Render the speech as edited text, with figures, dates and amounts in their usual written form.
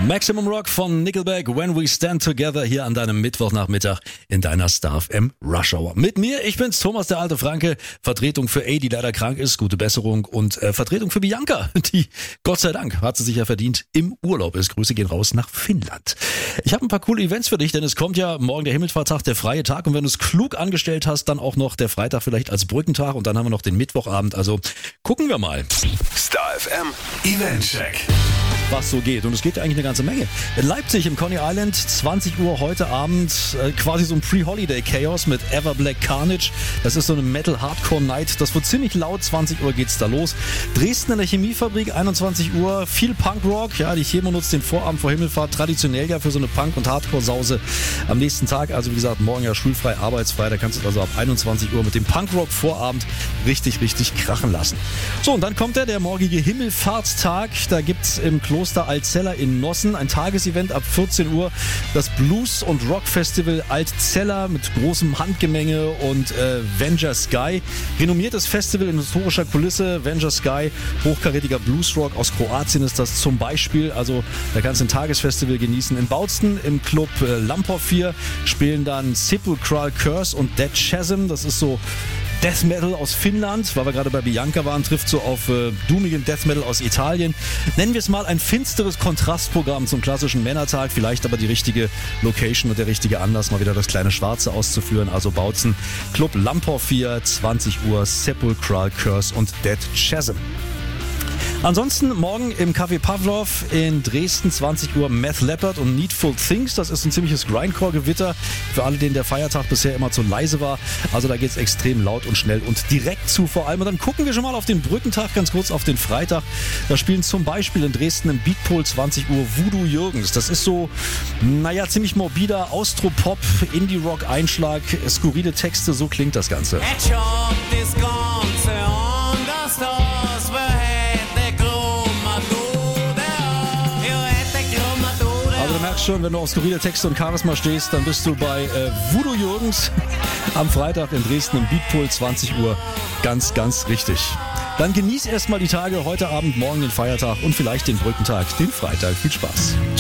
Maximum Rock von Nickelback, When We Stand Together, hier an deinem Mittwochnachmittag in deiner Star FM Rush Hour. Mit mir, ich bin's, Thomas der alte Franke, Vertretung für A, die leider krank ist, gute Besserung, und Vertretung für Bianca, die, Gott sei Dank, hat sie sich ja verdient, im Urlaub ist. Grüße gehen raus nach Finnland. Ich habe ein paar coole Events für dich, denn es kommt ja morgen der Himmelfahrtstag, der freie Tag, und wenn du es klug angestellt hast, dann auch noch der Freitag vielleicht als Brückentag, und dann haben wir noch den Mittwochabend, also gucken wir mal. Star FM Eventcheck. Was so geht. Und es geht ja eigentlich eine ganze Menge. In Leipzig im Coney Island, 20 Uhr heute Abend, quasi so ein Pre-Holiday-Chaos mit Everblack Carnage. Das ist so eine Metal-Hardcore-Night. Das wird ziemlich laut, 20 Uhr geht's da los. Dresden in der Chemiefabrik, 21 Uhr, viel Punkrock. Ja, die Chemo nutzt den Vorabend vor Himmelfahrt traditionell ja für so eine Punk- und Hardcore-Sause am nächsten Tag. Also wie gesagt, morgen ja schulfrei, arbeitsfrei. Da kannst du also ab 21 Uhr mit dem Punkrock-Vorabend richtig krachen lassen. So, und dann kommt der morgige Himmelfahrtstag. Da gibt's im Kloster Altzeller in Nossen ein Tagesevent ab 14 Uhr. Das Blues- und Rock-Festival Altzeller mit großem Handgemenge und Venger Sky. Renommiertes Festival in historischer Kulisse. Venger Sky, hochkarätiger Bluesrock aus Kroatien ist das zum Beispiel. Also da kannst du ein Tagesfestival genießen. In Bautzen im Club Lampor 4 spielen dann Sepulchral Curse und Dead Chasm. Das ist so Death Metal aus Finnland, weil wir gerade bei Bianca waren, trifft so auf doomigen Death Metal aus Italien. Nennen wir es mal ein finsteres Kontrastprogramm zum klassischen Männertag, vielleicht aber die richtige Location und der richtige Anlass, mal wieder das kleine Schwarze auszuführen. Also Bautzen, Club Lampor 4, 20 Uhr, Sepulchral Curse und Dead Chasm. Ansonsten morgen im Café Pavlov in Dresden, 20 Uhr, Meth Leopard und Needful Things. Das ist ein ziemliches Grindcore-Gewitter für alle, denen der Feiertag bisher immer zu leise war. Also da geht's extrem laut und schnell und direkt zu vor allem. Und dann gucken wir schon mal auf den Brückentag, ganz kurz auf den Freitag. Da spielen zum Beispiel in Dresden im Beatpol 20 Uhr Voodoo Jürgens. Das ist so, naja, ziemlich morbider Austropop, Indie-Rock-Einschlag, skurrile Texte, so klingt das Ganze. Also du merkst schon, wenn du auf skurrile Texte und Charisma stehst, dann bist du bei Voodoo Jürgens am Freitag in Dresden im Beatpol 20 Uhr. Ganz richtig. Dann genieß erstmal die Tage, heute Abend, morgen den Feiertag und vielleicht den Brückentag, den Freitag. Viel Spaß.